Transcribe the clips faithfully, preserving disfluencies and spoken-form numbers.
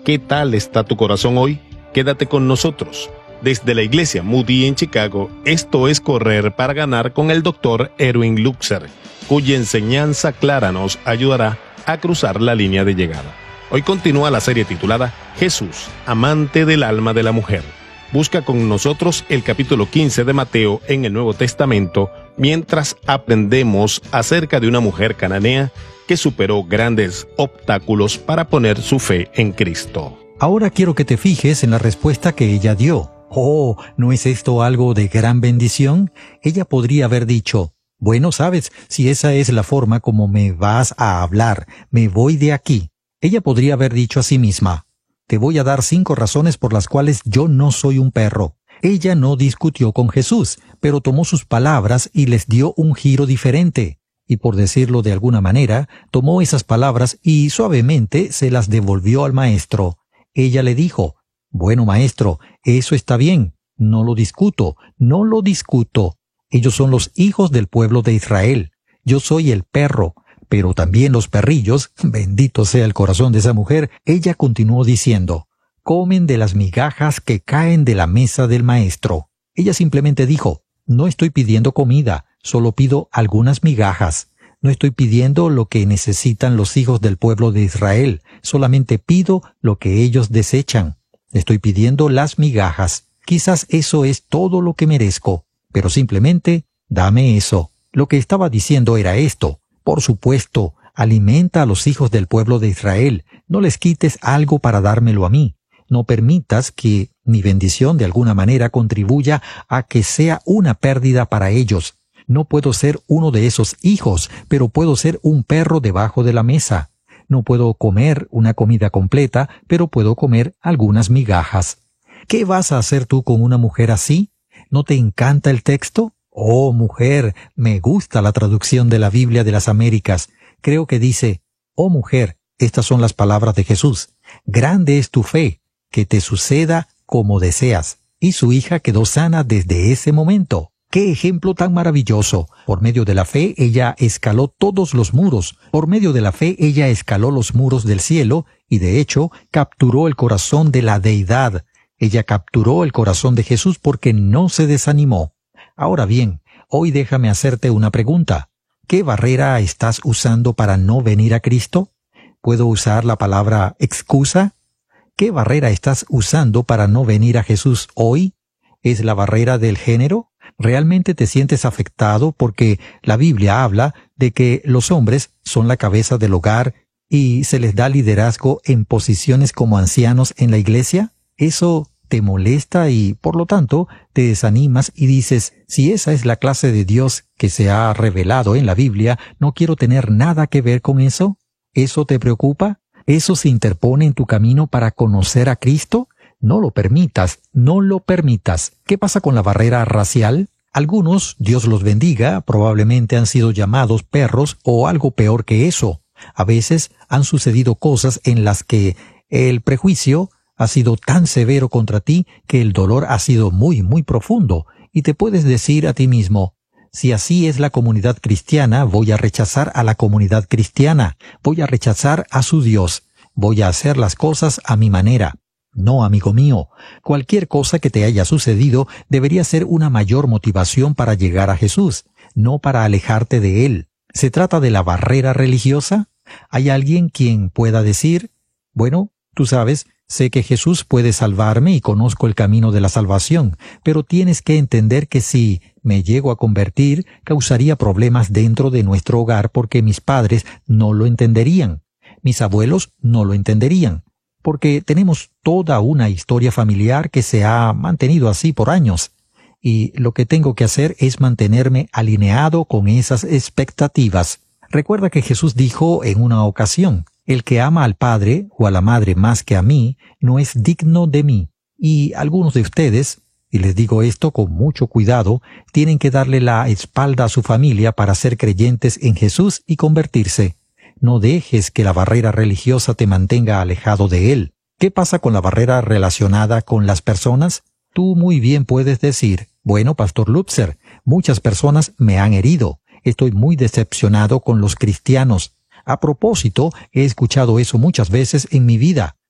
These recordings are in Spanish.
¿Qué tal está tu corazón hoy? Quédate con nosotros. Desde la iglesia Moody en Chicago, esto es Correr para Ganar con el doctor Erwin Lutzer, cuya enseñanza clara nos ayudará a cruzar la línea de llegada. Hoy continúa la serie titulada Jesús, amante del alma de la mujer. Busca con nosotros el capítulo quince de Mateo en el Nuevo Testamento mientras aprendemos acerca de una mujer cananea que superó grandes obstáculos para poner su fe en Cristo. Ahora quiero que te fijes en la respuesta que ella dio. Oh, ¿no es esto algo de gran bendición? Ella podría haber dicho, bueno, sabes, si esa es la forma como me vas a hablar, me voy de aquí. Ella podría haber dicho a sí misma, te voy a dar cinco razones por las cuales yo no soy un perro. Ella no discutió con Jesús, pero tomó sus palabras y les dio un giro diferente. Y por decirlo de alguna manera, tomó esas palabras y suavemente se las devolvió al maestro. Ella le dijo, bueno, maestro, eso está bien, no lo discuto, no lo discuto. Ellos son los hijos del pueblo de Israel. Yo soy el perro, pero también los perrillos, bendito sea el corazón de esa mujer. Ella continuó diciendo, comen de las migajas que caen de la mesa del maestro. Ella simplemente dijo, no estoy pidiendo comida, solo pido algunas migajas. No estoy pidiendo lo que necesitan los hijos del pueblo de Israel, solamente pido lo que ellos desechan. Estoy pidiendo las migajas. Quizás eso es todo lo que merezco, pero simplemente dame eso. Lo que estaba diciendo era esto. Por supuesto, alimenta a los hijos del pueblo de Israel. No les quites algo para dármelo a mí. No permitas que mi bendición de alguna manera contribuya a que sea una pérdida para ellos. No puedo ser uno de esos hijos, pero puedo ser un perro debajo de la mesa. No puedo comer una comida completa, pero puedo comer algunas migajas. ¿Qué vas a hacer tú con una mujer así? ¿No te encanta el texto? Oh, mujer, me gusta la traducción de la Biblia de las Américas. Creo que dice, oh mujer, estas son las palabras de Jesús. Grande es tu fe, que te suceda como deseas. Y su hija quedó sana desde ese momento. ¡Qué ejemplo tan maravilloso! Por medio de la fe, ella escaló todos los muros. Por medio de la fe, ella escaló los muros del cielo y, de hecho, capturó el corazón de la deidad. Ella capturó el corazón de Jesús porque no se desanimó. Ahora bien, hoy déjame hacerte una pregunta. ¿Qué barrera estás usando para no venir a Cristo? ¿Puedo usar la palabra excusa? ¿Qué barrera estás usando para no venir a Jesús hoy? ¿Es la barrera del género? ¿Realmente te sientes afectado porque la Biblia habla de que los hombres son la cabeza del hogar y se les da liderazgo en posiciones como ancianos en la iglesia? ¿Eso te molesta y, por lo tanto, te desanimas y dices, si esa es la clase de Dios que se ha revelado en la Biblia, no quiero tener nada que ver con eso? ¿Eso te preocupa? ¿Eso se interpone en tu camino para conocer a Cristo? No lo permitas, no lo permitas. ¿Qué pasa con la barrera racial? Algunos, Dios los bendiga, probablemente han sido llamados perros o algo peor que eso. A veces han sucedido cosas en las que el prejuicio ha sido tan severo contra ti que el dolor ha sido muy, muy profundo, y te puedes decir a ti mismo, si así es la comunidad cristiana, voy a rechazar a la comunidad cristiana, voy a rechazar a su Dios, voy a hacer las cosas a mi manera. No, amigo mío, cualquier cosa que te haya sucedido debería ser una mayor motivación para llegar a Jesús, no para alejarte de Él. ¿Se trata de la barrera religiosa? ¿Hay alguien quien pueda decir, bueno, tú sabes, sé que Jesús puede salvarme y conozco el camino de la salvación, pero tienes que entender que si me llego a convertir, causaría problemas dentro de nuestro hogar porque mis padres no lo entenderían, mis abuelos no lo entenderían, porque tenemos toda una historia familiar que se ha mantenido así por años, y lo que tengo que hacer es mantenerme alineado con esas expectativas. Recuerda que Jesús dijo en una ocasión, el que ama al padre o a la madre más que a mí, no es digno de mí. Y algunos de ustedes, y les digo esto con mucho cuidado, tienen que darle la espalda a su familia para ser creyentes en Jesús y convertirse. No dejes que la barrera religiosa te mantenga alejado de Él. ¿Qué pasa con la barrera relacionada con las personas? Tú muy bien puedes decir, bueno, Pastor Lutzer, muchas personas me han herido. Estoy muy decepcionado con los cristianos. A propósito, he escuchado eso muchas veces en mi vida.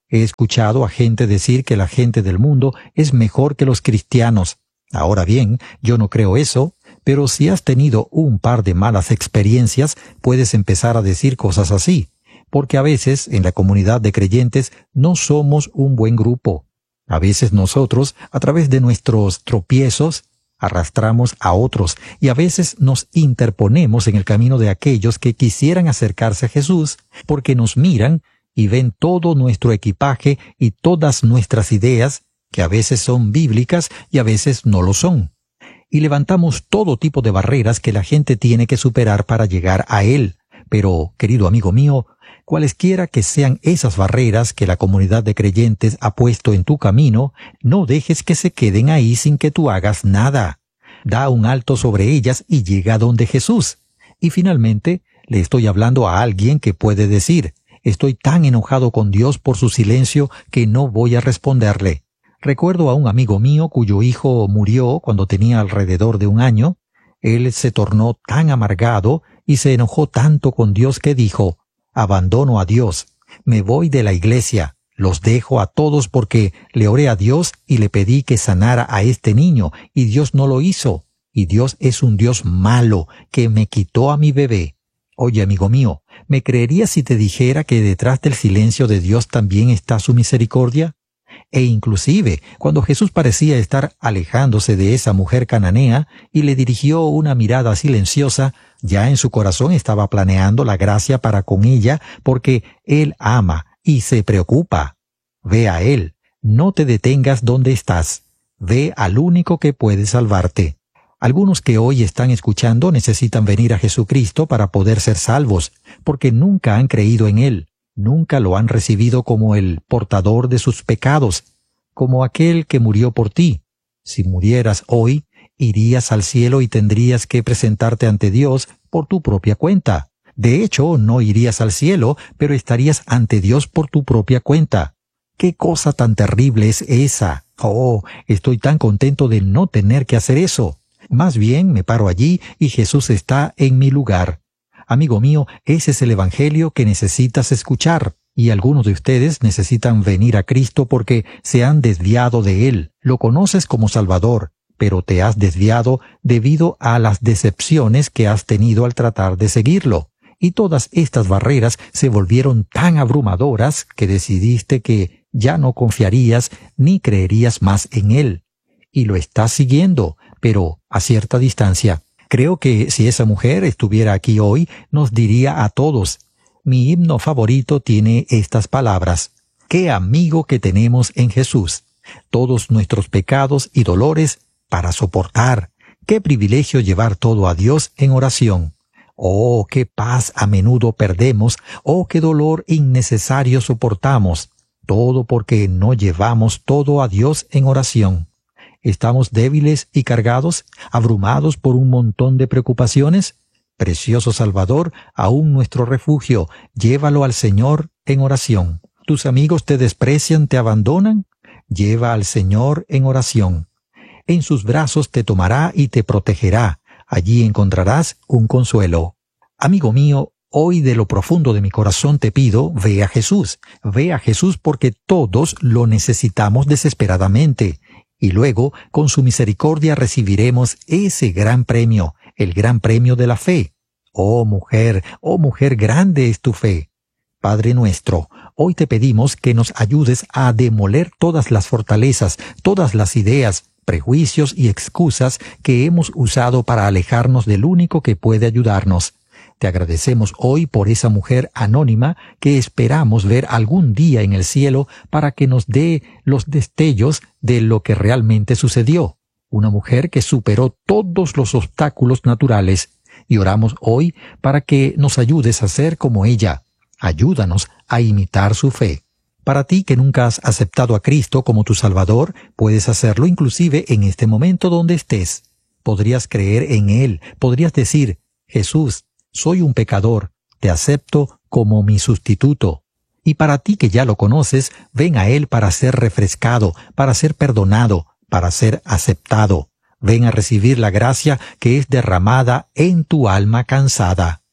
He escuchado a gente decir que la gente del mundo es mejor que los cristianos. Ahora bien, yo no creo eso, pero si has tenido un par de malas experiencias, puedes empezar a decir cosas así, porque a veces en la comunidad de creyentes no somos un buen grupo. A veces nosotros, a través de nuestros tropiezos, arrastramos a otros y a veces nos interponemos en el camino de aquellos que quisieran acercarse a Jesús porque nos miran y ven todo nuestro equipaje y todas nuestras ideas, que a veces son bíblicas y a veces no lo son. Y levantamos todo tipo de barreras que la gente tiene que superar para llegar a Él. Pero, querido amigo mío, cualesquiera que sean esas barreras que la comunidad de creyentes ha puesto en tu camino, no dejes que se queden ahí sin que tú hagas nada. Da un alto sobre ellas y llega donde Jesús. Y finalmente, le estoy hablando a alguien que puede decir, estoy tan enojado con Dios por su silencio que no voy a responderle. Recuerdo a un amigo mío cuyo hijo murió cuando tenía alrededor de un año. Él se tornó tan amargado y se enojó tanto con Dios que dijo, abandono a Dios, me voy de la iglesia, los dejo a todos porque le oré a Dios y le pedí que sanara a este niño y Dios no lo hizo. Y Dios es un Dios malo que me quitó a mi bebé. Oye, amigo mío, ¿me creerías si te dijera que detrás del silencio de Dios también está su misericordia? E inclusive, cuando Jesús parecía estar alejándose de esa mujer cananea y le dirigió una mirada silenciosa, ya en su corazón estaba planeando la gracia para con ella porque Él ama y se preocupa. Ve a Él, no te detengas donde estás. Ve al único que puede salvarte. Algunos que hoy están escuchando necesitan venir a Jesucristo para poder ser salvos, porque nunca han creído en Él. Nunca lo han recibido como el portador de sus pecados, como aquel que murió por ti. Si murieras hoy, irías al cielo y tendrías que presentarte ante Dios por tu propia cuenta. De hecho, no irías al cielo, pero estarías ante Dios por tu propia cuenta. ¿Qué cosa tan terrible es esa? Oh, estoy tan contento de no tener que hacer eso. Más bien me paro allí y Jesús está en mi lugar. Amigo mío, ese es el Evangelio que necesitas escuchar, y algunos de ustedes necesitan venir a Cristo porque se han desviado de Él. Lo conoces como Salvador, pero te has desviado debido a las decepciones que has tenido al tratar de seguirlo. Y todas estas barreras se volvieron tan abrumadoras que decidiste que ya no confiarías ni creerías más en Él. Y lo estás siguiendo, pero a cierta distancia. Creo que si esa mujer estuviera aquí hoy, nos diría a todos, mi himno favorito tiene estas palabras, ¡qué amigo que tenemos en Jesús! Todos nuestros pecados y dolores para soportar. ¡Qué privilegio llevar todo a Dios en oración! ¡Oh, qué paz a menudo perdemos! ¡Oh, qué dolor innecesario soportamos! Todo porque no llevamos todo a Dios en oración. ¿Estamos débiles y cargados, abrumados por un montón de preocupaciones? Precioso Salvador, aún nuestro refugio, llévalo al Señor en oración. ¿Tus amigos te desprecian, te abandonan? Lleva al Señor en oración. En sus brazos te tomará y te protegerá. Allí encontrarás un consuelo. Amigo mío, hoy de lo profundo de mi corazón te pido, ve a Jesús. Ve a Jesús porque todos lo necesitamos desesperadamente. Y luego, con su misericordia recibiremos ese gran premio, el gran premio de la fe. Oh mujer, oh mujer, grande es tu fe. Padre nuestro, hoy te pedimos que nos ayudes a demoler todas las fortalezas, todas las ideas, prejuicios y excusas que hemos usado para alejarnos del único que puede ayudarnos. Te agradecemos hoy por esa mujer anónima que esperamos ver algún día en el cielo para que nos dé los destellos de lo que realmente sucedió. Una mujer que superó todos los obstáculos naturales. Y oramos hoy para que nos ayudes a ser como ella. Ayúdanos a imitar su fe. Para ti que nunca has aceptado a Cristo como tu Salvador, puedes hacerlo inclusive en este momento donde estés. Podrías creer en Él, podrías decir, Jesús, soy un pecador, te acepto como mi sustituto. Y para ti que ya lo conoces, ven a Él para ser refrescado, para ser perdonado, para ser aceptado. Ven a recibir la gracia que es derramada en tu alma cansada.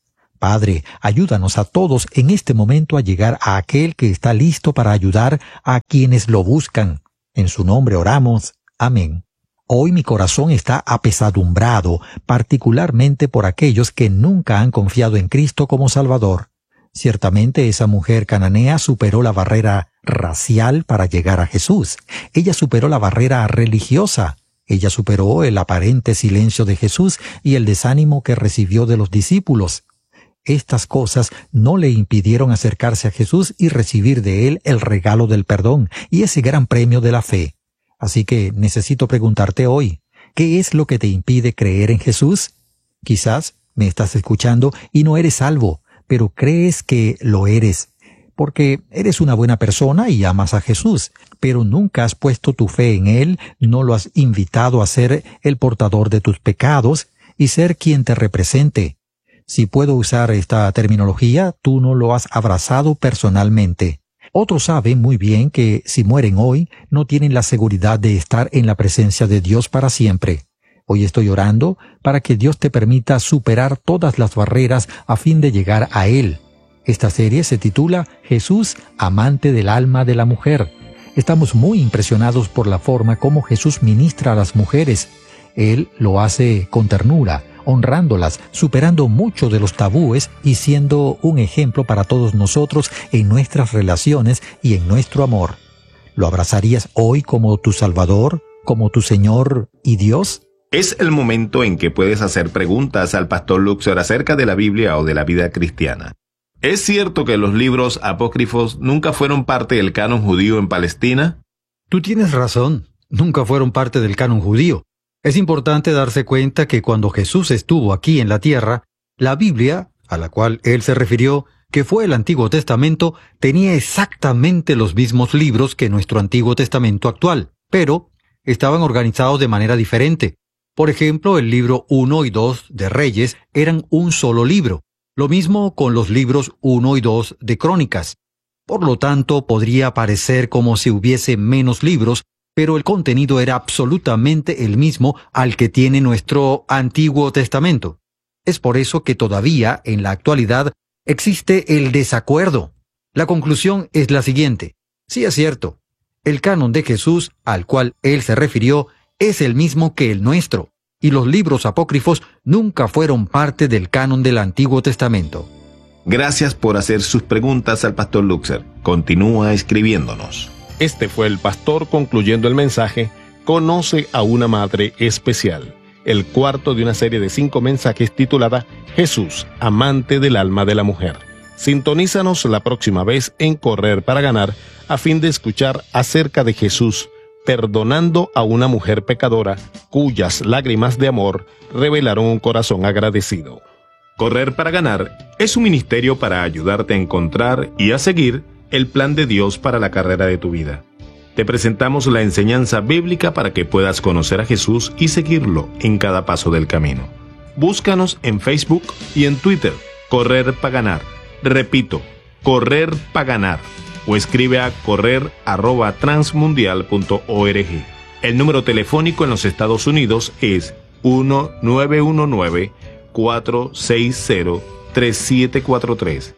Padre, ayúdanos a todos en este momento a llegar a aquel que está listo para ayudar a quienes lo buscan. En su nombre oramos. Amén. Hoy mi corazón está apesadumbrado, particularmente por aquellos que nunca han confiado en Cristo como Salvador. Ciertamente esa mujer cananea superó la barrera racial para llegar a Jesús. Ella superó la barrera religiosa. Ella superó el aparente silencio de Jesús y el desánimo que recibió de los discípulos. Estas cosas no le impidieron acercarse a Jesús y recibir de él el regalo del perdón y ese gran premio de la fe. Así que necesito preguntarte hoy, ¿qué es lo que te impide creer en Jesús? Quizás me estás escuchando y no eres salvo, pero crees que lo eres, porque eres una buena persona y amas a Jesús, pero nunca has puesto tu fe en Él, no lo has invitado a ser el portador de tus pecados y ser quien te represente. Si puedo usar esta terminología, tú no lo has abrazado personalmente. Otros saben muy bien que si mueren hoy, no tienen la seguridad de estar en la presencia de Dios para siempre. Hoy estoy orando para que Dios te permita superar todas las barreras a fin de llegar a Él. Esta serie se titula Jesús, amante del alma de la mujer. Estamos muy impresionados por la forma como Jesús ministra a las mujeres. Él lo hace con ternura, honrándolas, superando muchos de los tabúes y siendo un ejemplo para todos nosotros en nuestras relaciones y en nuestro amor. ¿Lo abrazarías hoy como tu Salvador, como tu Señor y Dios? Es el momento en que puedes hacer preguntas al pastor Luxer acerca de la Biblia o de la vida cristiana. ¿Es cierto que los libros apócrifos nunca fueron parte del canon judío en Palestina? Tú tienes razón, nunca fueron parte del canon judío. Es importante darse cuenta que cuando Jesús estuvo aquí en la tierra, la Biblia, a la cual él se refirió, que fue el Antiguo Testamento, tenía exactamente los mismos libros que nuestro Antiguo Testamento actual, pero estaban organizados de manera diferente. Por ejemplo, el libro uno y dos de Reyes eran un solo libro. Lo mismo con los libros uno y dos de Crónicas. Por lo tanto, podría parecer como si hubiese menos libros, pero el contenido era absolutamente el mismo al que tiene nuestro Antiguo Testamento. Es por eso que todavía, en la actualidad, existe el desacuerdo. La conclusión es la siguiente. Sí es cierto, el canon de Jesús, al cual él se refirió, es el mismo que el nuestro, y los libros apócrifos nunca fueron parte del canon del Antiguo Testamento. Gracias por hacer sus preguntas al pastor Luxer. Continúa escribiéndonos. Este fue el pastor concluyendo el mensaje Conoce a una madre especial, el cuarto de una serie de cinco mensajes titulada Jesús, amante del alma de la mujer. Sintonízanos la próxima vez en Correr para Ganar a fin de escuchar acerca de Jesús perdonando a una mujer pecadora cuyas lágrimas de amor revelaron un corazón agradecido. Correr para Ganar es un ministerio para ayudarte a encontrar y a seguir el plan de Dios para la carrera de tu vida. Te presentamos la enseñanza bíblica para que puedas conocer a Jesús y seguirlo en cada paso del camino. Búscanos en Facebook y en Twitter, Correr para Ganar. Repito, Correr para Ganar. O escribe a correr arroba transmundial punto org. El número telefónico en los Estados Unidos es uno nueve uno nueve, cuatro seis cero, tres siete cuatro tres.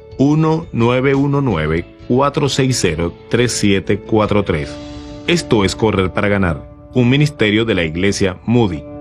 uno nueve uno nueve, cuatro seis cero, tres siete cuatro tres. Esto es Correr para Ganar, un ministerio de la Iglesia Moody.